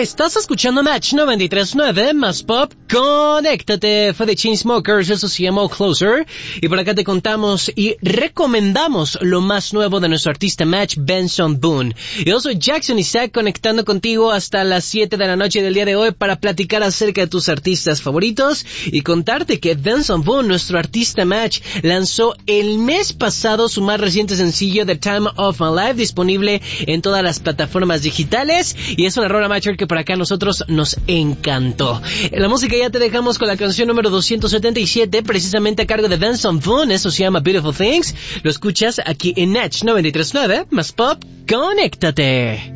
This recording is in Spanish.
Estás escuchando Match 93.9 más pop. Conéctate, fue de Chainsmokers, eso se llamó Closer. Y por acá te contamos y recomendamos lo más nuevo de nuestro artista Match, Benson Boone. Yo soy Jackson Isaac, conectando contigo hasta las 7 de la noche del día de hoy para platicar acerca de tus artistas favoritos y contarte que Benson Boone, nuestro artista Match, lanzó el mes pasado su más reciente sencillo, The Time of My Life, disponible en todas las plataformas digitales, y es una rola Match que por acá a nosotros nos encantó. En la música ya te dejamos con la canción número 277, precisamente a cargo de Benson Boone, eso se llama Beautiful Things. Lo escuchas aquí en Match 93.9 más pop. Conéctate.